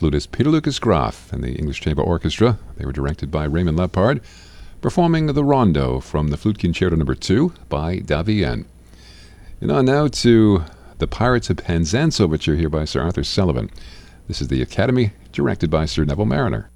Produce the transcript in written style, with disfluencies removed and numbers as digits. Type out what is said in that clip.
flutist Peter Lucas Graf and the English Chamber Orchestra. They were directed by Raymond Lepard, performing the Rondo from the Flute Concerto No. 2 by Davienne. And on now to the Pirates of Penzance Overture here by Sir Arthur Sullivan. This is the Academy, directed by Sir Neville Marriner.